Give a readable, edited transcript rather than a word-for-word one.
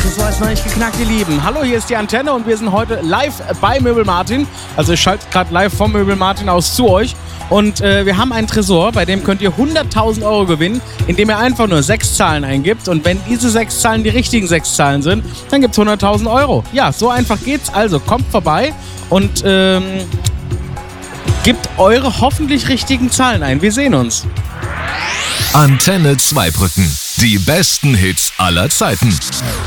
Tresor ist noch nicht geknackt, ihr Lieben. Hallo, hier ist die Antenne und wir sind heute live bei Möbel Martin. Also ich schalte gerade live vom Möbel Martin aus zu euch. Und wir haben einen Tresor, bei dem könnt ihr 100.000 Euro gewinnen, indem ihr einfach nur 6 Zahlen eingibt. Und wenn diese 6 Zahlen die richtigen 6 Zahlen sind, dann gibt's 100.000 Euro. Ja, so einfach geht's. Also kommt vorbei und gebt eure hoffentlich richtigen Zahlen ein. Wir sehen uns. Antenne Zweibrücken. Die besten Hits aller Zeiten.